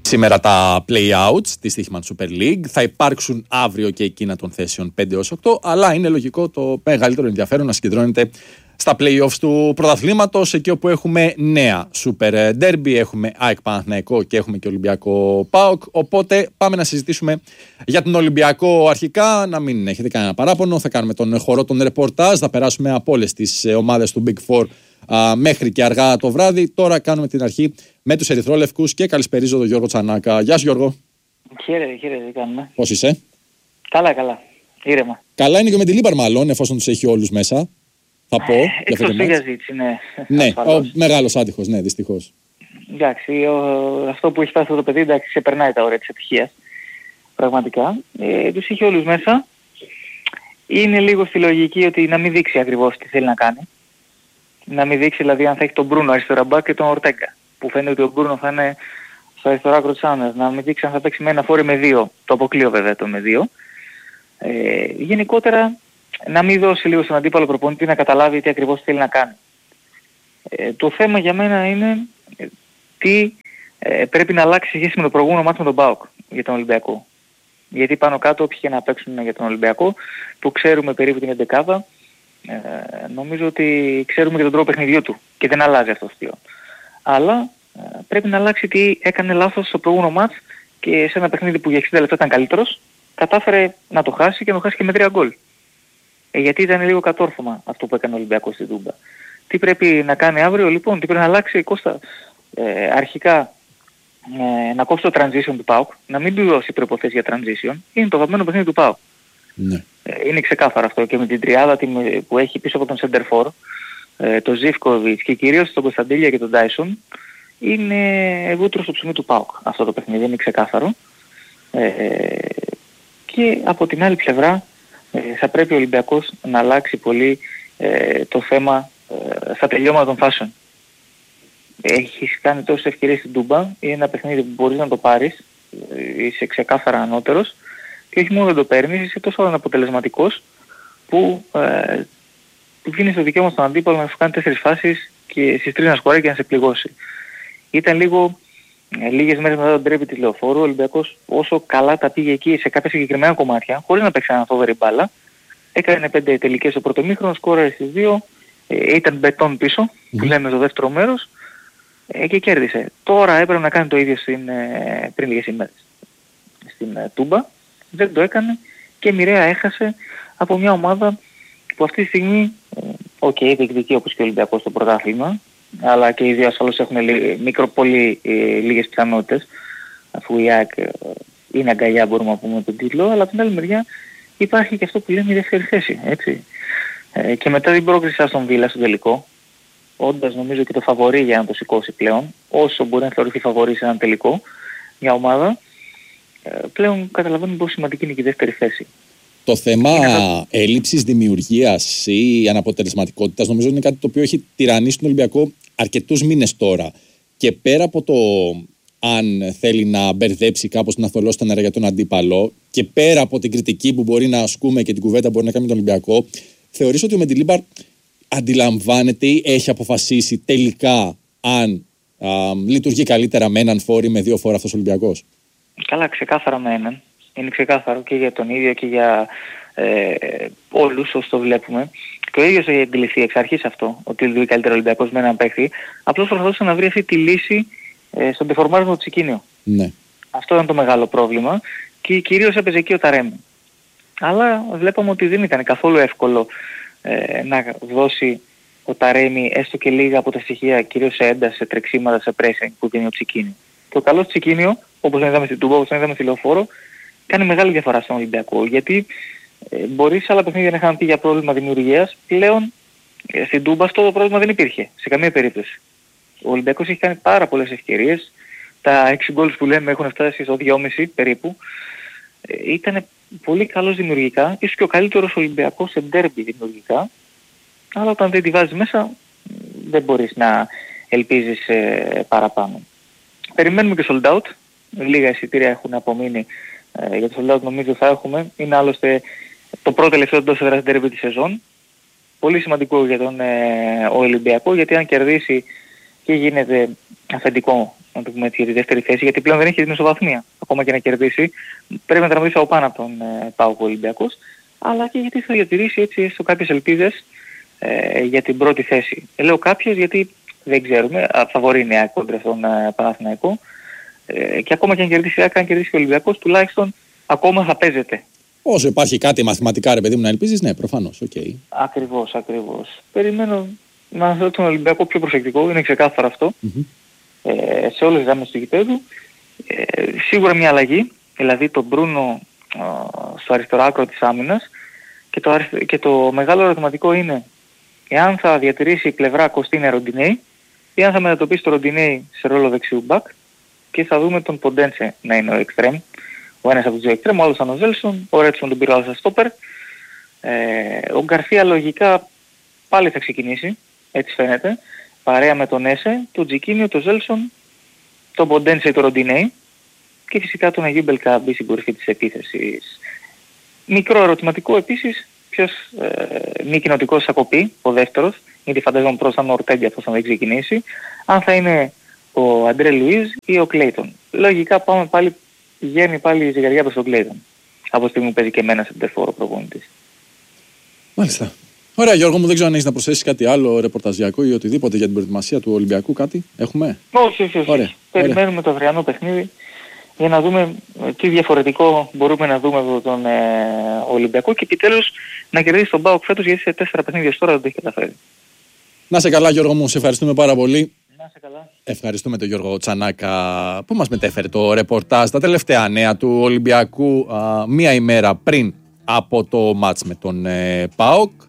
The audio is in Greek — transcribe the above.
Σήμερα τα play-outs της Stoichman Super League θα υπάρξουν αύριο και εκείνα των θέσεων 5 έως 8, αλλά είναι λογικό το μεγαλύτερο ενδιαφέρον να συγκεντρώνεται στα play-offs του πρωταθλήματος, εκεί όπου έχουμε νέα Super Derby, έχουμε ΑΕΚ Παναθηναϊκό και έχουμε και Ολυμπιακό ΠΑΟΚ. Οπότε πάμε να συζητήσουμε για τον Ολυμπιακό αρχικά, να μην έχετε κανένα παράπονο. Θα κάνουμε τον χορό των ρεπορτάζ, θα περάσουμε από όλες τις ομάδες του Big Four μέχρι και αργά το βράδυ. Τώρα κάνουμε την αρχή με τους ερυθρόλευκους και καλησπερίζω τον Γιώργο Τσανάκα. Γεια σου Γιώργο. Χαίρετε, τι κάνουμε. Πώς είσαι? Καλά. Ήρεμα. Καλά είναι και με τη Λίμπαρ μάλλον, εφόσον τους έχει όλους μέσα. Θα πω. Εκτός για ζήτηση, ναι. Ναι, ο μεγάλος άτυχος, ναι, δυστυχώς. Εντάξει, αυτό που έχει φτάσει αυτό το παιδί, εντάξει, ξεπερνάει τα όρια της ευτυχίας. Πραγματικά. Τους είχε όλους μέσα. Είναι λίγο στη λογική ότι να μην δείξει ακριβώς τι θέλει να κάνει. Να μην δείξει δηλαδή αν θα έχει τον Μπρούνο αριστερά μπακ και τον Ορτέγκα. Που φαίνεται ότι ο Μπρούνο θα είναι στο αριστερό άκρο της άμυνας. Να μην δείξει αν θα παίξει με ένα φόρε με δύο. Το αποκλείω βέβαια το με δύο. Γενικότερα να μην δώσει λίγο στον αντίπαλο προπονητή να καταλάβει τι ακριβώς θέλει να κάνει. Το θέμα για μένα είναι τι πρέπει να αλλάξει σχέση με το προηγούμενο μάτι με τον ΠΑΟΚ για τον Ολυμπιακό. Γιατί πάνω κάτω όποιοι και να παίξουν για τον Ολυμπιακό, που ξέρουμε περίπου την εντεκάδα, νομίζω ότι ξέρουμε και τον τρόπο παιχνιδιού του και δεν αλλάζει αυτός πλέον. Αλλά πρέπει να αλλάξει τι έκανε λάθος στο προηγούμενο μάτς και σε ένα παιχνίδι που για 60 λεπτά ήταν καλύτερος, κατάφερε να το χάσει και να το χάσει και με 3 γκολ. Γιατί ήταν λίγο κατόρθωμα αυτό που έκανε ο Ολυμπιακός στην Τούμπα. Τι πρέπει να κάνει αύριο λοιπόν, τι πρέπει να αλλάξει Κώστα? Αρχικά να κόψει το transition του ΠΑΟΚ, να μην του δώσει προϋποθέσεις για transition. Είναι το αγαπημένο παιχνίδι του ΠΑΟΚ. Ναι. Είναι ξεκάθαρο αυτό και με την τριάδα που έχει πίσω από τον Σεντερφόρ, τον Ζίβκοβιτς και κυρίως τον Κωνσταντέλια και τον Τάισον, είναι βούτυρο στο ψωμί του ΠΑΟΚ αυτό το παιχνίδι, είναι ξεκάθαρο. Και από την άλλη πλευρά θα πρέπει ο Ολυμπιακός να αλλάξει πολύ το θέμα στα τελειώματα των φάσεων. Έχεις κάνει τόσες ευκαιρίες στην Τούμπα, είναι ένα παιχνίδι που μπορείς να το πάρεις, είσαι ξεκάθαρα ανώτερος και όχι μόνο δεν το παίρνεις, είσαι τόσο αναποτελεσματικός που δίνεις το δικαίωμα στον αντίπαλο να σου κάνει 4 φάσεις και στις 3 να σκοράρει και να σε πληγώσει. Ήταν λίγες μέρες μετά τον τρέπη της Λεωφόρου, ο Ολυμπιακός όσο καλά τα πήγε εκεί σε κάποια συγκεκριμένα κομμάτια, χωρίς να παίξει ένα φοβερή μπάλα, έκανε 5 τελικές στο πρώτο μήχρονο, σκόραρε στις 2, ήταν μπετόν πίσω, που λέμε στο δεύτερο μέρος, και κέρδισε. Τώρα έπρεπε να κάνει το ίδιο πριν λίγες ημέρες στην Τούμπα, δεν το έκανε και μοιραία έχασε από μια ομάδα που αυτή τη στιγμή, διεκδικεί όπως και ο Ολυμπιακός στο πρωτάθλημα, αλλά και οι δύο ασφαλώς έχουν πολύ λίγες πιθανότητες, αφού η ΑΕΚ είναι αγκαλιά μπορούμε να πούμε τον τίτλο, αλλά από την άλλη μεριά υπάρχει και αυτό που λέμε η δεύτερη θέση, έτσι. Και μετά την πρόκριση στον Βίλα στο τελικό, όντας νομίζω και το φαβορί για να το σηκώσει πλέον, όσο μπορεί να θεωρηθεί φαβορί σε έναν τελικό μια ομάδα, πλέον καταλαβαίνουμε πόσο σημαντική είναι και η δεύτερη θέση. Το θέμα έλλειψης δημιουργίας ή αναποτελεσματικότητας νομίζω είναι κάτι το οποίο έχει τυραννίσει τον Ολυμπιακό αρκετούς μήνες τώρα. Και πέρα από το αν θέλει να μπερδέψει κάπως, να θολώσει τα νερά για τον αντίπαλο, και πέρα από την κριτική που μπορεί να ασκούμε και την κουβέντα που μπορεί να κάνει με τον Ολυμπιακό, θεωρείς ότι ο Μεντιλίμπαρ αντιλαμβάνεται ή έχει αποφασίσει τελικά αν λειτουργεί καλύτερα με έναν φόρη, με 2 φόρα αυτός ο Ολυμπιακός? Καλά, ξεκάθαρα με έναν. Είναι ξεκάθαρο και για τον ίδιο και για όλους όσοι το βλέπουμε. Και ο ίδιος έχει αντιληφθεί εξ αρχής αυτό, ότι λειτουργεί καλύτερα ο Ολυμπιακός με έναν παίχτη. Απλώς προσπαθούσε να βρει αυτή τη λύση στον τεφορμάρισμα του Τσικίνιο. Ναι. Αυτό ήταν το μεγάλο πρόβλημα και κυρίως έπαιζε εκεί ο Ταρέμι. Αλλά βλέπαμε ότι δεν ήταν καθόλου εύκολο να δώσει ο Ταρέμι έστω και λίγα από τα στοιχεία, κυρίως σε ένταση, σε τρεξίματα, σε pressing που δίνει ο Τσικίνιο. Και ο καλός Τσικίνιο, όπως είδαμε στην Τούμπα, όπως είδαμε στη Λεωφόρο, κάνει μεγάλη διαφορά στον Ολυμπιακό. Γιατί μπορεί σε άλλα παιχνίδια να είχαν πει για πρόβλημα δημιουργίας, πλέον στην Τούμπα αυτό το πρόβλημα δεν υπήρχε σε καμία περίπτωση. Ο Ολυμπιακός έχει κάνει πάρα πολλές ευκαιρίες. Τα 6 γκολ που λέμε έχουν φτάσει στο 2,5 περίπου. Ήταν πολύ καλός δημιουργικά, ίσως και ο καλύτερος Ολυμπιακός σε ντέρμπι δημιουργικά. Αλλά όταν δεν τη βάζεις μέσα δεν μπορείς να ελπίζεις παραπάνω. Περιμένουμε και sold out. Λίγα εισιτήρια έχουν απομείνει για το sold out, νομίζω θα έχουμε. Είναι άλλωστε το πρώτο τελευταίο τόσο έδρας ντέρμπι της σεζόν. Πολύ σημαντικό για τον Ολυμπιακό, γιατί αν κερδίσει και γίνεται αφεντικό, να το πούμε έτσι, για τη δεύτερη θέση, γιατί πλέον δεν έχει την ισοβαθμία. Ακόμα και να κερδίσει, πρέπει να τραυματίσει από πάνω από τον ΠΑΟΚ Ολυμπιακός, αλλά και γιατί θα διατηρήσει έτσι έστω κάποιες ελπίδες για την πρώτη θέση. Λέω κάποιες γιατί δεν ξέρουμε, φαβορεί είναι η ΑΕΚ κόντρα στον Παναθηναϊκό, και ακόμα και αν κερδίσει η ΑΕΚ, αν κερδίσει ο Ολυμπιακός, τουλάχιστον ακόμα θα παίζεται. Όσο υπάρχει κάτι μαθηματικά, ρε παιδί μου, να ελπίζεις, ναι, προφανώς, οκ. Ακριβώς. Περιμένω να δω τον Ολυμπιακό πιο προσεκτικό, είναι ξεκάθαρο αυτό, σε όλες τις γραμμές του γηπέδου. Σίγουρα μια αλλαγή, δηλαδή τον Μπρούνο στο αριστερό άκρο της άμυνας, και το μεγάλο ερωτηματικό είναι εάν θα διατηρήσει η πλευρά Κωστίνε Ροντινέη ή αν θα μετατοπίσει το Ροντινέη σε ρόλο δεξιού μπακ, και θα δούμε τον Ποντένσε να είναι ο εξτρέμ. Ο ένας από τους δύο εξτρέμ, ο άλλος ήταν ο Ζέλσον, ο Ρέτσον τον πήρε στα στόπερ. Ο Γκαρσία λογικά πάλι θα ξεκινήσει, έτσι φαίνεται, παρέα με τον Έσε, τον Τζικίνιο, τον Ζέλσον, τον Ποντένσε ή τον Ροντινέη, και φυσικά τον Αγίου Μπελκάμπη στην κορυφή της επίθεσης. Μικρό ερωτηματικό επίσης, ποιος μη κοινοτικός θα κοπεί, ο δεύτερος, γιατί φαντάζομαι προς τον Ορτέγκη αυτός θα δεν ξεκινήσει, αν θα είναι ο Αντρέ Λουίζ ή ο Κλέιτον. Λογικά πηγαίνει πάλι η ζυγαριά προς τον Κλέιτον, από τη στιγμή που παίζει και εμένα σε τερφόρο προπονητής. Μάλιστα. Ωραία, Γιώργο μου, δεν ξέρω αν έχεις να προσθέσεις κάτι άλλο ρεπορταζιακό ή οτιδήποτε για την προετοιμασία του Ολυμπιακού, κάτι έχουμε? Όχι. Περιμένουμε το αυριανό παιχνίδι για να δούμε τι διαφορετικό μπορούμε να δούμε από τον Ολυμπιακό, και επιτέλους να κερδίσει τον ΠΑΟΚ φέτος, γιατί σε 4 παιχνίδια τώρα δεν το έχει καταφέρει. Να είσαι καλά, Γιώργο μου, σε ευχαριστούμε πάρα πολύ. Να είσαι καλά. Ευχαριστούμε τον Γιώργο Τσανάκα που μας μετέφερε το ρεπορτάζ, τα τελευταία νέα του Ολυμπιακού μία ημέρα πριν από το μάτς με τον ΠΑΟΚ.